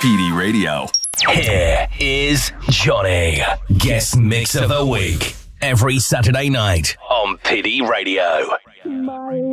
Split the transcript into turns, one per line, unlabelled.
PD Radio.
Here is Johnny, guest mix of the week, every Saturday night on PD Radio.